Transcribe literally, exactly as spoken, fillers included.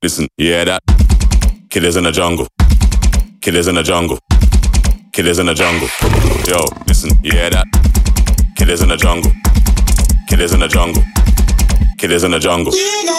listen, you hear that? Killers in the jungle. Killers in the jungle. Killers in the jungle. Yo, listen, you hear that? Killers in the jungle. Killers in the jungle. Killers in the jungle.